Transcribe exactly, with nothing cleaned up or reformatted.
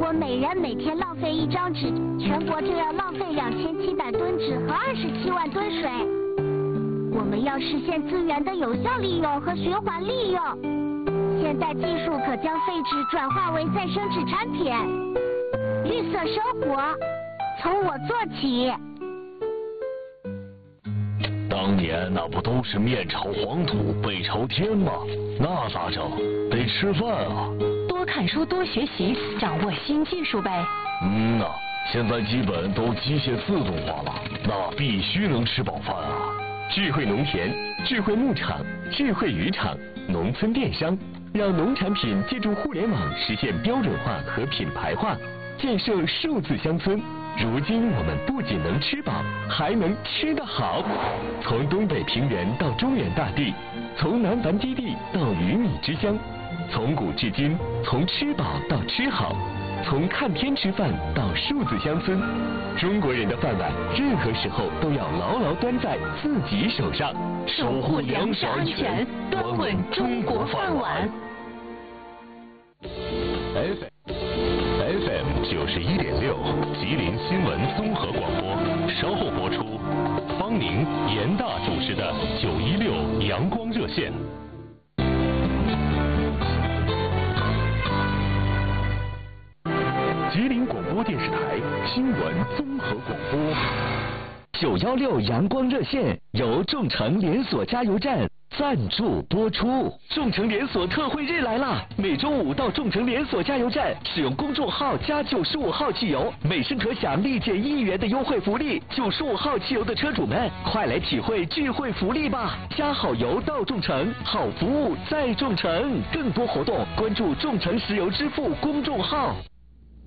果每人每天浪费一张纸，全国就要浪费两千七百吨纸和二十七万吨水。我们要实现资源的有效利用和循环利用。现代技术可将废纸转化为再生纸产品。绿色生活，从我做起。 当年那不都是面朝黄土背朝天吗？那咋整？得吃饭啊！ 多看书，多学习，掌握新技术呗。 嗯呐，现在基本都机械自动化了，那必须能吃饱饭啊！ 智慧农田、智慧牧场、智慧渔场、农村电商，让农产品借助互联网实现标准化和品牌化，建设数字乡村。如今我们不仅能吃饱，还能吃得好。从东北平原到中原大地，从南繁基地到鱼米之乡，从古至今，从吃饱到吃好，从看天吃饭到数字乡村，中国人的饭碗，任何时候都要牢牢端在自己手上， 守护粮食安全，端稳中国饭碗。 F M 九十一点六，吉林新闻综合广播，稍后播出。方宁、严大主持的九一六阳光热线。吉林广播电视台新闻综合广播。 九幺六阳光热线由众诚连锁加油站赞助播出。众诚连锁特惠日来啦！每周五到众诚连锁加油站，使用公众号加九十五号汽油，每升可享立减一元的优惠福利。九十五号汽油的车主们，快来体会智慧福利吧！加好油到众诚，好服务在众诚。更多活动关注众诚石油支付公众号。